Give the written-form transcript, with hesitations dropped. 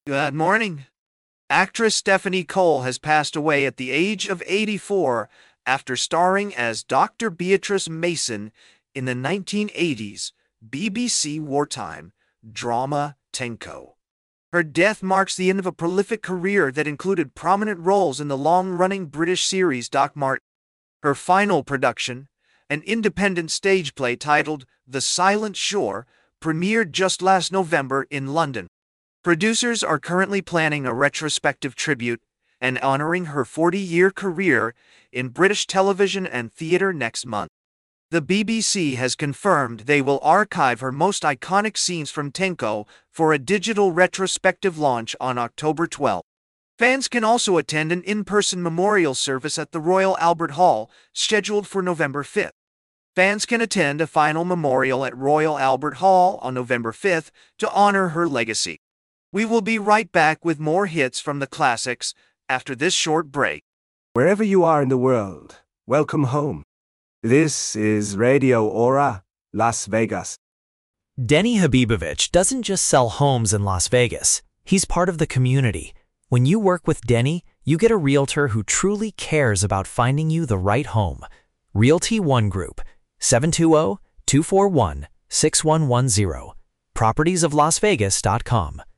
Good morning. Actress Stephanie Cole has passed away at the age of 84 after starring as Dr. Beatrice Mason in the 1980s BBC wartime drama Tenko. Her death marks the end of a prolific career that included prominent roles in the long-running British series Doc Martin. Her final production, an independent stage play titled The Silent Shore, premiered just last November in London. Producers are currently planning a retrospective tribute and honoring her 40-year career in British television and theatre next month. The BBC has confirmed they will archive her most iconic scenes from Tenko for a digital retrospective launch on October 12. Fans can also attend an in-person memorial service at the Royal Albert Hall, scheduled for November 5th. Fans can attend a final memorial at Royal Albert Hall on November 5th to honor her legacy. We will be right back with more hits from the classics after this short break. Wherever you are in the world, welcome home. This is Radio Aura, Las Vegas. Denny Habibovich doesn't just sell homes in Las Vegas. He's part of the community. When you work with Denny, you get a realtor who truly cares about finding you the right home. Realty One Group, 720-241-6110. propertiesoflasvegas.com.